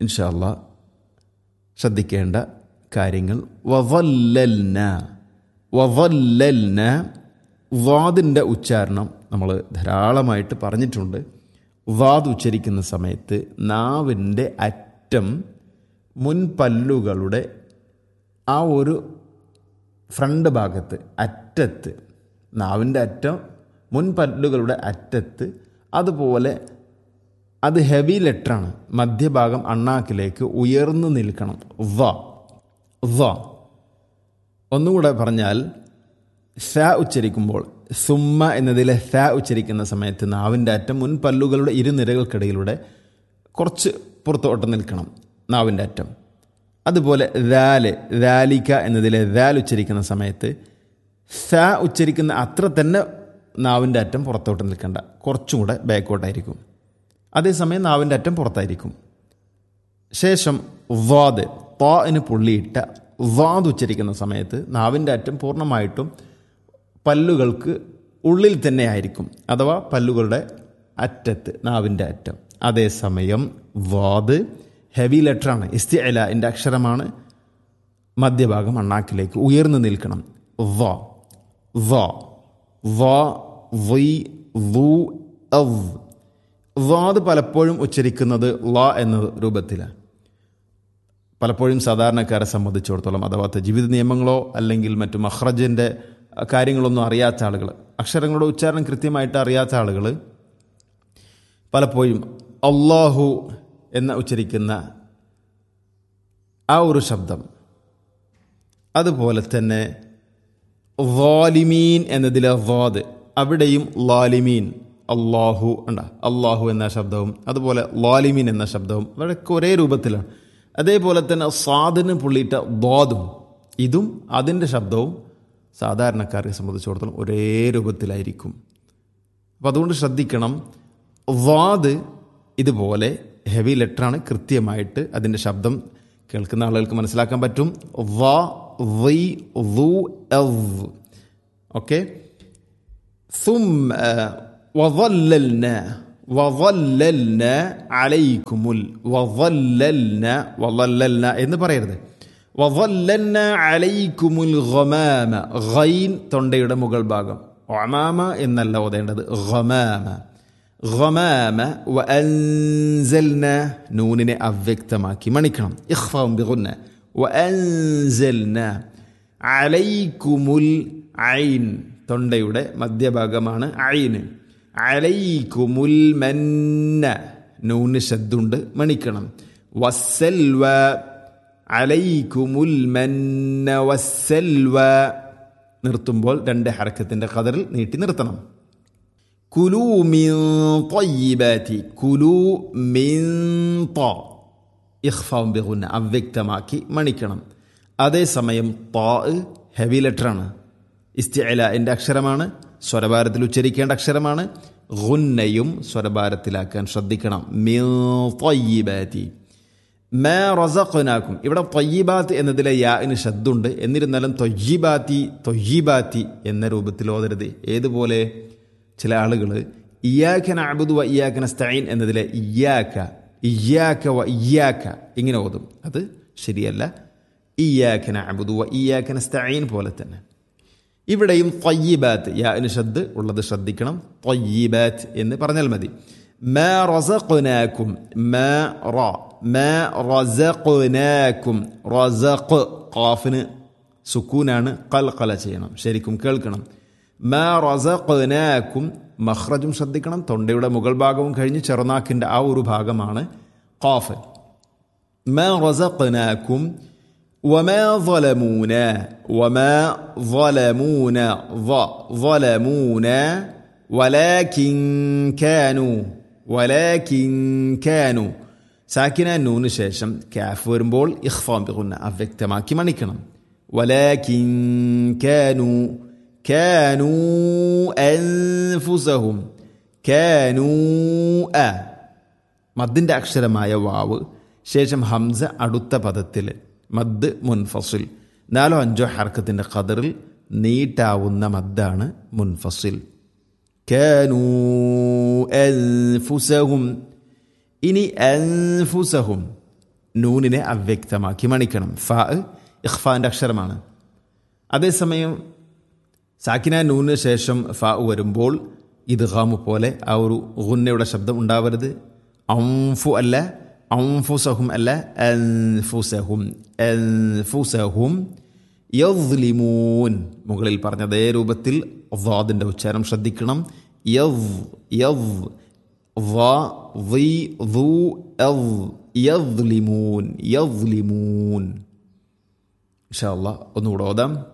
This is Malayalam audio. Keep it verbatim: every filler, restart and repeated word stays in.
ഇൻഷാ അല്ലാഹ് ശ്രദ്ധിക്കേണ്ട കാര്യങ്ങൾ. വദല്ലൽന വദല്ലൽന വാദിൻ്റെ ഉച്ചാരണം നമ്മൾ ധാരാളമായിട്ട് പറഞ്ഞിട്ടുണ്ട്. വാദ് ഉച്ചരിക്കുന്ന സമയത്ത് നാവിൻ്റെ അറ്റം മുൻപല്ലുകളുടെ ആ ഒരു ഫ്രണ്ട് ഭാഗത്ത് അറ്റത്ത്, നാവിൻ്റെ അറ്റം മുൻപല്ലുകളുടെ അറ്റത്ത്, അതുപോലെ അത് ഹെവി ലെറ്ററാണ്, മധ്യഭാഗം അണ്ണാക്കിലേക്ക് ഉയർന്നു നിൽക്കണം. വ വ ഒന്നുകൂടെ പറഞ്ഞാൽ സ ഉച്ചരിക്കുമ്പോൾ സുമ്മ എന്നതിലെ സ ഉച്ചരിക്കുന്ന സമയത്ത് നാവിൻ്റെ അറ്റം മുൻപല്ലുകളുടെ ഇരുനിരകൾക്കിടയിലൂടെ കുറച്ച് പുറത്തോട്ട് നിൽക്കണം നാവിൻ്റെ അറ്റം. അതുപോലെ ദാല് ദാലിക എന്നതിലെ ദാൽ ഉച്ചരിക്കുന്ന സമയത്ത് സ ഉച്ചരിക്കുന്ന അത്ര തന്നെ നാവിൻ്റെ അറ്റം പുറത്തോട്ട് നിൽക്കേണ്ട, കുറച്ചും കൂടെ ബാക്കോട്ടായിരിക്കും. അതേസമയം നാവിൻ്റെ അറ്റം പുറത്തായിരിക്കും. ശേഷം വാദ് താന് പുള്ളിയിട്ട വാദ് ഉച്ചരിക്കുന്ന സമയത്ത് നാവിൻ്റെ അറ്റം പൂർണ്ണമായിട്ടും പല്ലുകൾക്ക് ഉള്ളിൽ തന്നെ ആയിരിക്കും, അഥവാ പല്ലുകളുടെ അറ്റത്ത് നാവിൻ്റെ അറ്റം. അതേസമയം വാദ് ഹെവി ലെറ്ററാണ്, ഇസ്തിഅലാൻ്റെ അക്ഷരമാണ്, മധ്യഭാഗം അണ്ണാക്കിലേക്ക് ഉയർന്നു നിൽക്കണം. വ വ വ വി വു അവ്. വാദ് പലപ്പോഴും ഉച്ചരിക്കുന്നത് ല എന്ന രൂപത്തിലാണ്. പലപ്പോഴും സാധാരണക്കാരെ സംബന്ധിച്ചിടത്തോളം, അഥവാ തജ്വീദ് നിയമങ്ങളോ അല്ലെങ്കിൽ മറ്റു മഖ്റജിൻ്റെ കാര്യങ്ങളൊന്നും അറിയാത്ത ആളുകൾ, അക്ഷരങ്ങളുടെ ഉച്ചാരണം കൃത്യമായിട്ട് അറിയാത്ത ആളുകൾ പലപ്പോഴും അല്ലാഹു എന്ന് ഉച്ചരിക്കുന്ന ആ ഒരു ശബ്ദം, അതുപോലെ തന്നെ ളാലിമീൻ എന്നതിലെ വാദ്, അവിടെയും ലാലിമീൻ അള്ളാഹു ഉണ്ട്, അള്ളാഹു എന്ന ശബ്ദവും അതുപോലെ ലാലിമീൻ എന്ന ശബ്ദവും അവിടെയൊക്കെ ഒരേ രൂപത്തിലാണ്. അതേപോലെ തന്നെ സാദിന് പുള്ളിയിട്ട ദ്വാദും, ഇതും അതിൻ്റെ ശബ്ദവും സാധാരണക്കാരെ സംബന്ധിച്ചിടത്തോളം ഒരേ രൂപത്തിലായിരിക്കും. അപ്പം അതുകൊണ്ട് ശ്രദ്ധിക്കണം. വാദ് ഇതുപോലെ ഹെവി ലെറ്ററാണ്, കൃത്യമായിട്ട് അതിൻ്റെ ശബ്ദം കേൾക്കുന്ന ആളുകൾക്ക് മനസ്സിലാക്കാൻ പറ്റും. വ വി വു അവ്. ഓക്കെ. ثم وظللنا وظللنا عليكم وظللنا وظللنا എന്ന് പറയരുത്. وظللنا عليكم الغمام. ഗൈൻ തൊണ്ടയുടെ മുകൾ ഭാഗം, ഗമാമ എന്നല്ല ഓതേണ്ടത്, ഗമാമ ഗമാമ. വഅൻസൽനാ, നൂനിനെ അവ്യക്തമാക്കി മണിക്കണം, ഇഖ്ഫാഉം ബിഗുന്ന. വഅൻസൽനാ അലൈക്കുമുൽ ഐൻ, തൊണ്ടയുടെ മധ്യഭാഗമാണ് ഐന്. അലൈക്കുമുൽ മന്ന, നൂന് ശദ്ദുണ്ട് മണിക്കണം. വസ്സൽവ, അലൈക്കുമുൽ മന്ന വസ്സൽവ. നിർത്തുമ്പോൾ രണ്ട് ഹർക്കത്തിൻ്റെ ഖദറിൽ നീട്ടി നിർത്തണം. കുലൂ മിൻ ത്വയ്യിബാതി, കുലൂ മിൻ ത, ഇഖ്ഫാഉം ബിഗുന്ന, അവ്യക്തമാക്കി മണിക്കണം. അതേസമയം ത ഹെവി ലെറ്ററാണ്, ഇസ്തിഅലാൻ്റെ അക്ഷരമാണ്, സ്വരഭാരത്തിൽ ഉച്ചരിക്കേണ്ട അക്ഷരമാണ്. ഗുന്നയും സ്വരഭാരത്തിലാക്കാൻ ശ്രദ്ധിക്കണം. മിൻ ത്വയ്യിബാതി മാ റസഖ്നാകും. ഇവിടെ ത്വയ്യിബാത്ത് എന്നതിലെ യാഇന് ശദ്ദുണ്ട്, എന്നിരുന്നാലും ത്വയ്യിബാത്തി ത്വയ്യിബാത്തി എന്ന രൂപത്തിൽ ഓതരുത്. ഏതുപോലെ ചില ആളുകൾ ഇയ്യാക നഅ്ബുദു വ ഇയ്യാക നസ്തഈൻ എന്നതിലെ ഇയ്യാക ഇയ്യാക വ ഇയ്യാക ഇങ്ങനെ ഓതും, അത് ശരിയല്ല. ഇയ്യാക നഅ്ബുദു വ ഇയ്യാക നസ്തഈൻ പോലെ തന്നെ ഇവിടെയും ത്വയ്യിബാത്ത് യാഇന് ശദ്ദ് ഉള്ളത് ശ്രദ്ധിക്കണം. ത്വയ്യിബാത്ത് എന്ന് പറഞ്ഞാൽ മതി. മാ റസഖ്നാകും, മാ റ മാ റസഖ്നാകും. റസഖ് ഖാഫിന് സുക്കൂനാണ്, ഖൽഖല ചെയ്യണം, ശരിക്കും കേൾക്കണം. മാ റസഖ്നാകും, മഖ്റജും ശ്രദ്ധിക്കണം. തൊണ്ടയുടെ മുകൾ ഭാഗവും കഴിഞ്ഞ് ചെറുനാക്കിൻ്റെ ആ ഒരു ഭാഗമാണ് ഖാഫ്. മാ റസഖ്നാകും وما ظلمونا وما ظلمونا ظلمونا ولكن كانوا ولكن كانوا. സാക്കിന നൂന് ശേഷം കാഫ് വരുമ്പോൾ ഇഖ്ഫാഉം ബിഗുന്ന അവ്യക്തമാക്കി മണിക്കണം. ولكن كانوا كانوا أنفسهم كانوا أ. മദ്ദിൻ്റെ അക്ഷരമായ വാവ് ശേഷം ഹംസ അടുത്ത പദത്തിൽ മദ് മുൻഫസിൽ, നാലോ അഞ്ചോ ഹർക്കത്തിൻ്റെ ഖദറിൽ നീട്ടാവുന്ന മദ്ദാണ് മുൻഫസിൽ. കാനൂ അൻഫുസഹും. ഇനി അൻഫുസഹും നൂനിനെ അവ്യക്തമാക്കി മണിക്കണം. ഫ ഇഖ്ഫാൻ്റെ അക്ഷരമാണ്. അതേസമയം സാക്കിന നൂനിന് ശേഷം ഫ വരുമ്പോൾ ഇദ്ഗാമ് പോലെ ആ ഒരു ഗുന്നയുടെ ശബ്ദം ഉണ്ടാവരുത്. അംഫു അല്ല, അംഫുസഹും അല്ല, അൻഫുസഹും അൻഫുസഹും യദ്ലിമൂൻ. മുകളിൽ പറഞ്ഞ അതേ രൂപത്തിൽ ളാദിൻ്റെ ഉച്ചാരണം ശ്രദ്ധിക്കണം. യദ് യദ് ള ളി ളു അദ് യദ്ലിമൂൻ യദ്ലിമൂൻ. ഇൻഷാ അല്ലാഹ് ഒന്നുകൂടെ ഓതാം.